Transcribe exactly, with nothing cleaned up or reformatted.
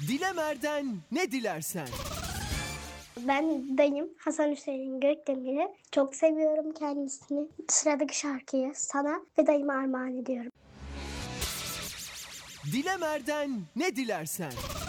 Dilemer'den ne dilersen. Ben dayım Hasan Hüseyin Gökdemir'i çok seviyorum kendisini. Sıradaki şarkıyı sana ve dayıma armağan ediyorum. Dilemer'den ne dilersen.